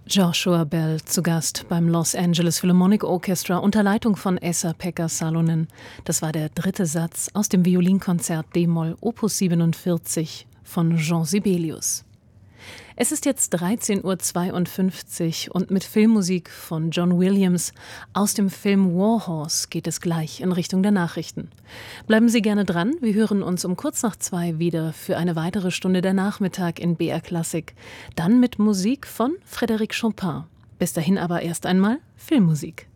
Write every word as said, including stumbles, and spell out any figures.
Joshua Bell zu Gast beim Los Angeles Philharmonic Orchestra unter Leitung von Esa-Pekka Salonen. Das war der dritte Satz aus dem Violinkonzert d-Moll Opus siebenundvierzig von Jean Sibelius. Es ist jetzt dreizehn Uhr zweiundfünfzig und mit Filmmusik von John Williams aus dem Film War Horse geht es gleich in Richtung der Nachrichten. Bleiben Sie gerne dran, wir hören uns um kurz nach zwei wieder für eine weitere Stunde der Nachmittag in B R Klassik. Dann mit Musik von Frédéric Chopin. Bis dahin aber erst einmal Filmmusik.